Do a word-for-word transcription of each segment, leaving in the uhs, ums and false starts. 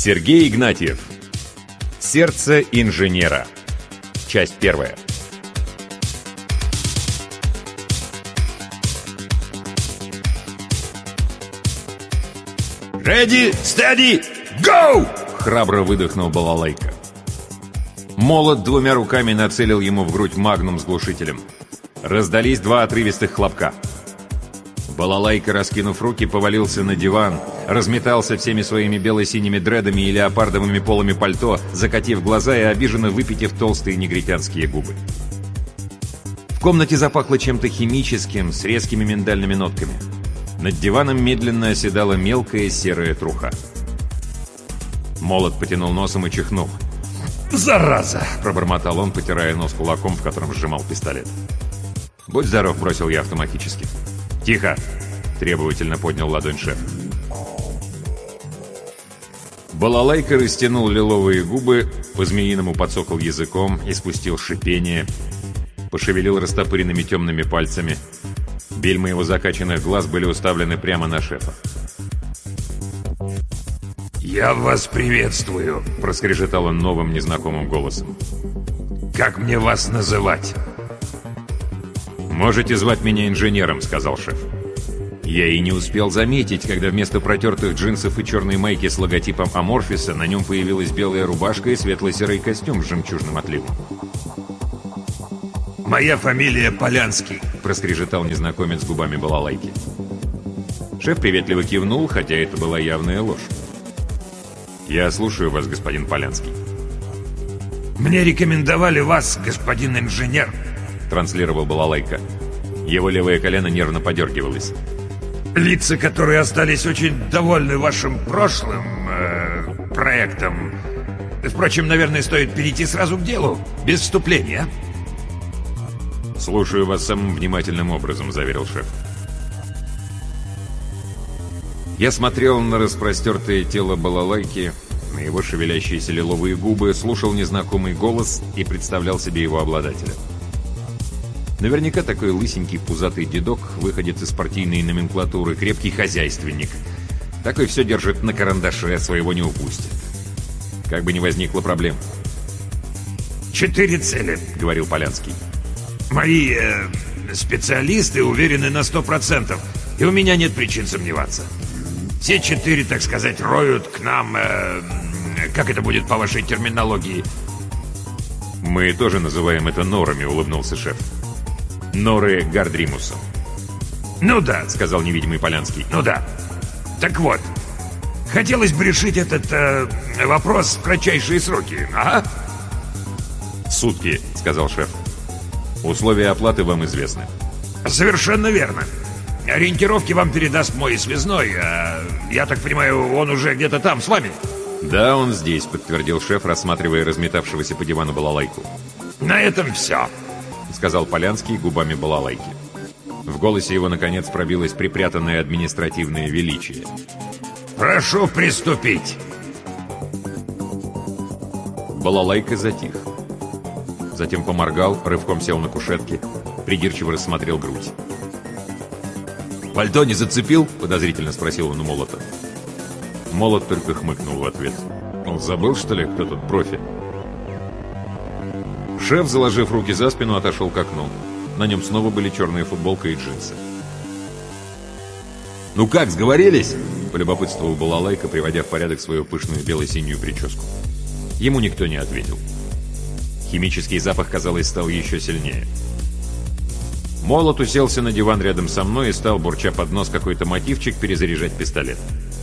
Сергей Игнатьев. Сердце инженера. Часть первая. «Ready, steady, go!» — храбро выдохнул балалайка. Молот двумя руками нацелил ему в грудь магнум с глушителем. Раздались два отрывистых хлопка. Балалайка, раскинув руки, повалился на диван, разметался всеми своими бело-синими дредами и леопардовыми полами пальто, закатив глаза и обиженно выпитив толстые негритянские губы. В комнате запахло чем-то химическим, с резкими миндальными нотками. Над диваном медленно оседала мелкая серая труха. Молот потянул носом и чихнул. «Зараза!» — пробормотал он, потирая нос кулаком, в котором сжимал пистолет. «Будь здоров», — бросил я автоматически. «Тихо!» — требовательно поднял ладонь шеф. Балалайка растянул лиловые губы, по-змеиному подсокал языком, испустил шипение, пошевелил растопыренными темными пальцами. Бельмы его закачанных глаз были уставлены прямо на шефа. «Я вас приветствую», — проскрежетал он новым незнакомым голосом. «Как мне вас называть?» «Можете звать меня инженером», — сказал шеф. Я и не успел заметить, когда вместо протертых джинсов и черной майки с логотипом Аморфиса на нем появилась белая рубашка и светло-серый костюм с жемчужным отливом. «Моя фамилия Полянский», — проскрежетал незнакомец губами балалайки. Шеф приветливо кивнул, хотя это была явная ложь. «Я слушаю вас, господин Полянский». «Мне рекомендовали вас, господин инженер», — транслировал балалайка. Его левое колено нервно подергивалось. «Лица, которые остались очень довольны вашим прошлым э, проектом. Впрочем, наверное, стоит перейти сразу к делу, без вступления». «Слушаю вас самым внимательным образом», — заверил шеф. Я смотрел на распростертое тело балалайки, на его шевелящиеся лиловые губы, слушал незнакомый голос и представлял себе его обладателя. Наверняка такой лысенький пузатый дедок, выходец из партийной номенклатуры, крепкий хозяйственник. Такой все держит на карандаше, своего не упустит. Как бы ни возникло проблем. «Четыре цели», — говорил Полянский. «Мои э, специалисты уверены на сто процентов, и у меня нет причин сомневаться. Все четыре, так сказать, роют к нам... Э, как это будет по вашей терминологии?» «Мы тоже называем это норами», — улыбнулся шеф. «Норы Гардримуса». «Ну да», — сказал невидимый Полянский. «Ну да. Так вот, хотелось бы решить этот э, вопрос в кратчайшие сроки, ага?» «Сутки», — сказал шеф. «Условия оплаты вам известны». «Совершенно верно. Ориентировки вам передаст мой связной. А, я так понимаю, он уже где-то там, с вами?» «Да, он здесь», — подтвердил шеф, рассматривая разметавшегося по дивану балалайку. «На этом все», — сказал Полянский губами балалайки. В голосе его, наконец, пробилось припрятанное административное величие. «Прошу приступить». Балалайка затих. Затем поморгал, рывком сел на кушетке, придирчиво рассмотрел грудь. «Пальто не зацепил?» — подозрительно спросил он у Молота. Молот только хмыкнул в ответ. Он забыл, что ли, кто тут профи? Шеф, заложив руки за спину, отошел к окну. На нем снова были черная футболка и джинсы. «Ну как, сговорились?» — полюбопытствовал балалайка, приводя в порядок свою пышную бело-синюю прическу. Ему никто не ответил. Химический запах, казалось, стал еще сильнее. Молот уселся на диван рядом со мной и стал, бурча под нос какой-то мотивчик, перезаряжать пистолет.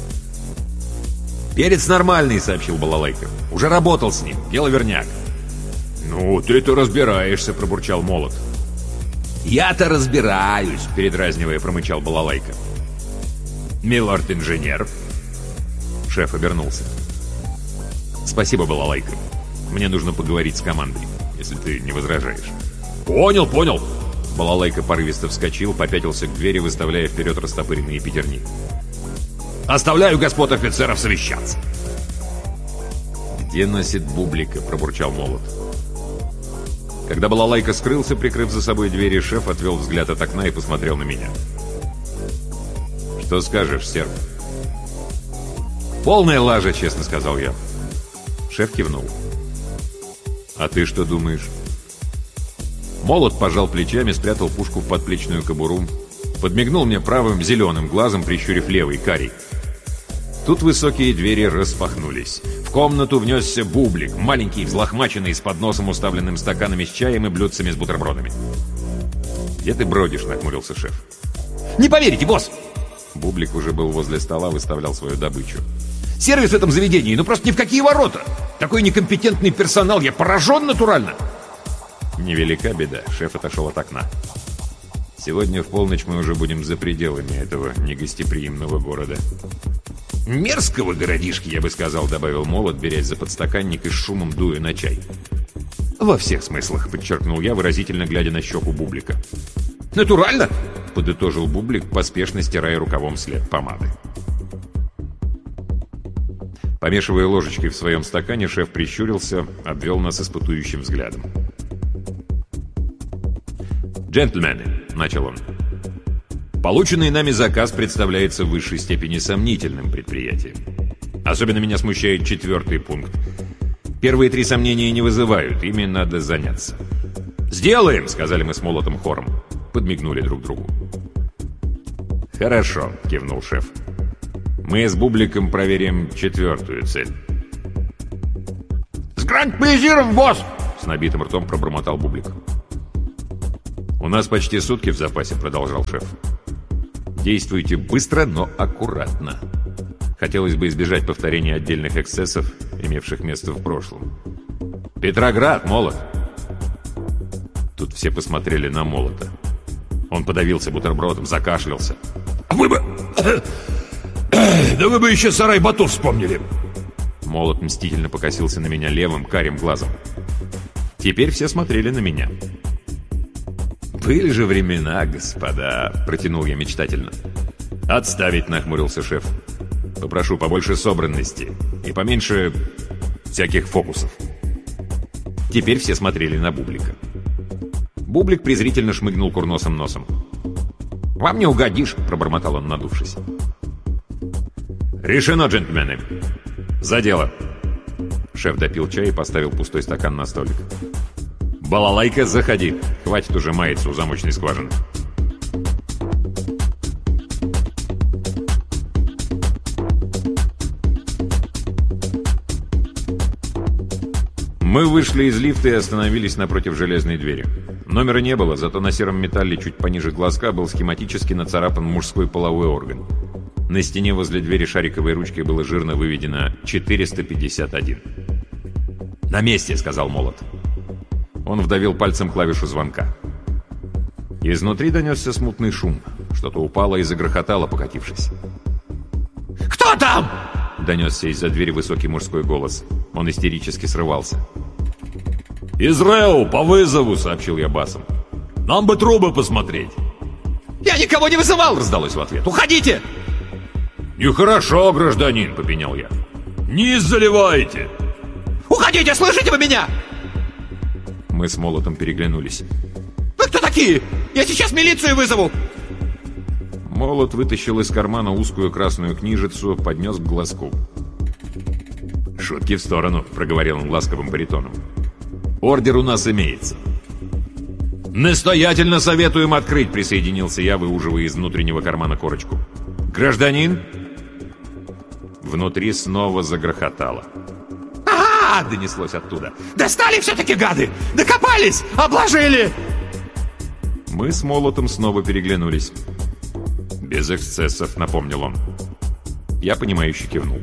«Перец нормальный», — сообщил балалайка. «Уже работал с ним. Дело верняк». «Ну, ты-то разбираешься», — пробурчал Молот. «Я-то разбираюсь», — передразнивая, промычал балалайка. «Милорд-инженер». Шеф обернулся. «Спасибо, балалайка. Мне нужно поговорить с командой, если ты не возражаешь». «Понял, понял». Балалайка порывисто вскочил, попятился к двери, выставляя вперед растопыренные пятерни. «Оставляю господ офицеров совещаться». «Где носит бублика?» — пробурчал Молот. Когда балалайка скрылся, прикрыв за собой двери, шеф отвел взгляд от окна и посмотрел на меня. «Что скажешь, серб?» «Полная лажа», — честно сказал я. Шеф кивнул. «А ты что думаешь?» Молот пожал плечами, спрятал пушку в подплечную кобуру, подмигнул мне правым зеленым глазом, прищурив левый, карий. Тут высокие двери распахнулись. В комнату внесся Бублик, маленький, взлохмаченный, с подносом, уставленным стаканами с чаем и блюдцами с бутербродами. «Где ты бродишь?» — нахмурился шеф. «Не поверите, босс!» Бублик уже был возле стола, выставлял свою добычу. «Сервис в этом заведении, ну просто ни в какие ворота! Такой некомпетентный персонал, я поражен натурально!» Невелика беда, шеф отошел от окна. «Сегодня в полночь мы уже будем за пределами этого негостеприимного города». «Мерзкого городишки, я бы сказал», — добавил Молот, берясь за подстаканник и с шумом дуя на чай. «Во всех смыслах», — подчеркнул я, выразительно глядя на щеку Бублика. «Натурально?» — подытожил Бублик, поспешно стирая рукавом след помады. Помешивая ложечкой в своем стакане, шеф прищурился, обвел нас испытующим взглядом. «Джентльмены», — начал он, — «полученный нами заказ представляется в высшей степени сомнительным предприятием. Особенно меня смущает четвертый пункт. Первые три сомнения не вызывают, ими надо заняться». «Сделаем», — сказали мы с Молотом хором. Подмигнули друг другу. «Хорошо», — кивнул шеф. «Мы с Бубликом проверим четвертую цель». «Сгранпизируем, босс!» — с набитым ртом пробормотал Бублик. «У нас почти сутки в запасе», — продолжал шеф. «Действуйте быстро, но аккуратно. Хотелось бы избежать повторения отдельных эксцессов, имевших место в прошлом. Петроград, Молот!» Тут все посмотрели на Молота. Он подавился бутербродом, закашлялся. «А вы бы... Да вы бы еще Сарай-Бату вспомнили!» Молот мстительно покосился на меня левым карим глазом. Теперь все смотрели на меня. «Были же времена, господа!» — протянул я мечтательно. «Отставить!» — нахмурился шеф. «Попрошу побольше собранности и поменьше всяких фокусов». Теперь все смотрели на Бублика. Бублик презрительно шмыгнул курносым носом. «Вам не угодишь!» — пробормотал он, надувшись. «Решено, джентльмены! За дело!» Шеф допил чай и поставил пустой стакан на столик. «Балалайка, заходи! Хватит уже маяться у замочной скважины!» Мы вышли из лифта и остановились напротив железной двери. Номера не было, зато на сером металле чуть пониже глазка был схематически нацарапан мужской половой орган. На стене возле двери шариковой ручкой было жирно выведено четыреста пятьдесят один. «На месте!» — сказал Молот. Он вдавил пальцем клавишу звонка. Изнутри донесся смутный шум. Что-то упало и загрохотало, покатившись. «Кто там?» — донесся из-за двери высокий мужской голос. Он истерически срывался. «Из РЭУ по вызову!» — сообщил я басом. «Нам бы трубы посмотреть!» «Я никого не вызывал!» — раздалось в ответ. «Уходите!» «Нехорошо, гражданин!» — попенял я. «Не заливайте!» «Уходите! Слышите вы меня?» Мы с Молотом переглянулись. «Вы кто такие? Я сейчас милицию вызову!» Молот вытащил из кармана узкую красную книжицу, поднес к глазку. «Шутки в сторону», — проговорил он ласковым баритоном. «Ордер у нас имеется». «Настоятельно советуем открыть», — присоединился я, выуживая из внутреннего кармана корочку. «Гражданин?» Внутри снова загрохотало. «Ага!» — донеслось оттуда. «Достали все-таки, гады! Докопались! Обложили!» Мы с Молотом снова переглянулись. «Без эксцессов», — напомнил он. Я понимающе кивнул.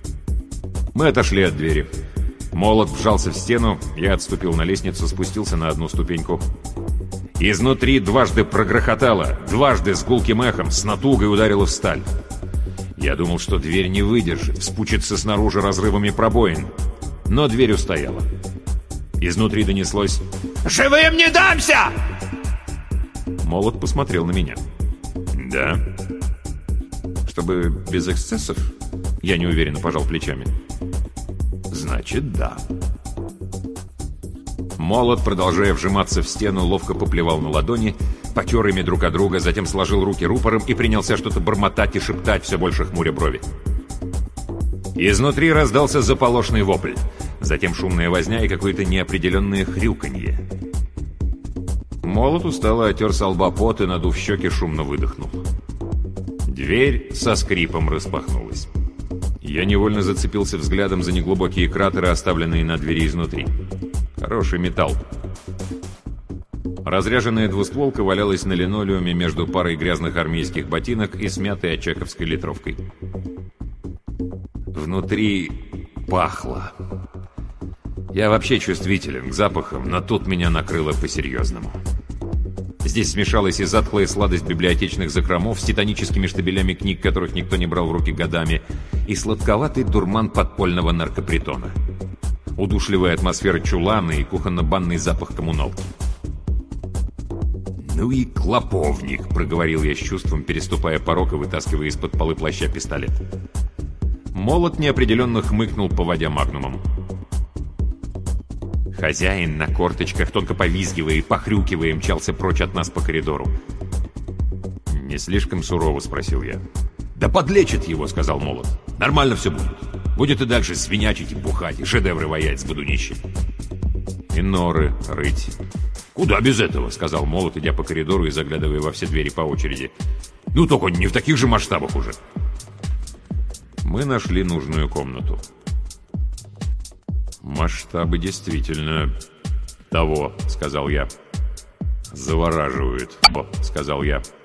Мы отошли от двери. Молот вжался в стену, я отступил на лестницу, спустился на одну ступеньку. Изнутри дважды прогрохотало, дважды с гулким эхом, с натугой ударило в сталь. Я думал, что дверь не выдержит, вспучится снаружи разрывами пробоин. Но дверь устояла. Изнутри донеслось: «Живым не дамся!» Молот посмотрел на меня. «Да?» «Чтобы без эксцессов?» Я неуверенно пожал плечами. «Значит, да». Молот, продолжая вжиматься в стену, ловко поплевал на ладони, потер ими друг от друга, затем сложил руки рупором и принялся что-то бормотать и шептать, все больше хмуря брови. Изнутри раздался заполошный вопль. Затем шумная возня и какое-то неопределенное хрюканье. Молот устало отер со лба пот и, надув щеки, шумно выдохнул. Дверь со скрипом распахнулась. Я невольно зацепился взглядом за неглубокие кратеры, оставленные на двери изнутри. Хороший металл. Разряженная двустволка валялась на линолеуме между парой грязных армейских ботинок и смятой очаковской литровкой. Внутри пахло. Я вообще чувствителен к запахам, но тут меня накрыло по-серьезному. Здесь смешалась и затхлая сладость библиотечных закромов с титаническими штабелями книг, которых никто не брал в руки годами, и сладковатый дурман подпольного наркопритона. Удушливая атмосфера чулана и кухонно-банный запах коммуналки. «Ну и клоповник», — проговорил я с чувством, переступая порог и вытаскивая из-под полы плаща пистолет. Молот неопределенно хмыкнул, поводя магнумом. Хозяин на корточках, тонко повизгивая и похрюкивая, мчался прочь от нас по коридору. «Не слишком сурово?» — спросил я. «Да подлечит его», — сказал Молот. «Нормально все будет. Будет и дальше свинячить и бухать, и шедевры ваять с будунища. И норы рыть». «Куда без этого?» — сказал Молот, идя по коридору и заглядывая во все двери по очереди. «Ну, только не в таких же масштабах уже». Мы нашли нужную комнату. «Масштабы действительно того», — сказал я. «Завораживают», — сказал я.